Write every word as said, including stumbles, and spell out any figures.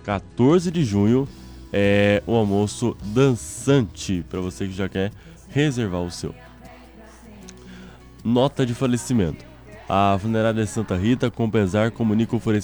quatorze de junho, é um almoço dançante para você que já quer reservar o seu. Nota de falecimento. A funerária Santa Rita, com pesar, comunica o